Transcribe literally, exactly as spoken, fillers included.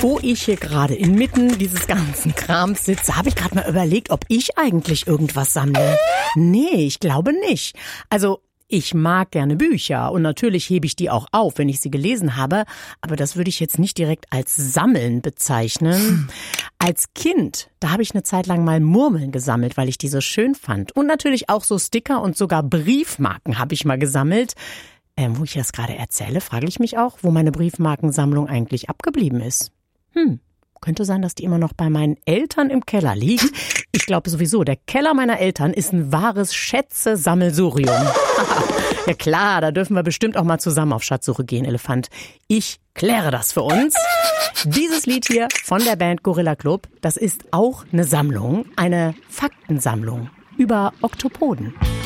Wo ich hier gerade inmitten dieses ganzen Krams sitze, habe ich gerade mal überlegt, ob ich eigentlich irgendwas sammle. Nee, ich glaube nicht. Also ich mag gerne Bücher und natürlich hebe ich die auch auf, wenn ich sie gelesen habe, aber das würde ich jetzt nicht direkt als Sammeln bezeichnen. Hm. Als Kind, da habe ich eine Zeit lang mal Murmeln gesammelt, weil ich die so schön fand. Und natürlich auch so Sticker und sogar Briefmarken habe ich mal gesammelt. Ähm, wo ich das gerade erzähle, frage ich mich auch, wo meine Briefmarkensammlung eigentlich abgeblieben ist. Hm, könnte sein, dass die immer noch bei meinen Eltern im Keller liegt. Ich glaube sowieso, der Keller meiner Eltern ist ein wahres Schätze-Sammelsurium. Ja klar, da dürfen wir bestimmt auch mal zusammen auf Schatzsuche gehen, Elefant. Ich kläre das für uns. Dieses Lied hier von der Band Gorilla Club, das ist auch eine Sammlung, eine Faktensammlung über Oktopoden.